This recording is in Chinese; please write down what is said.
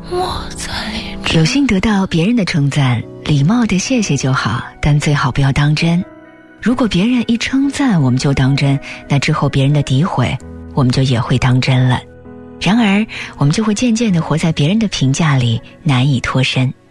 有幸得到别人的称赞，礼貌的谢谢就好，但最好不要当真。如果别人一称赞我们就当真，那之后别人的诋毁我们就也会当真了。然而我们就会渐渐地活在别人的评价里，难以脱身。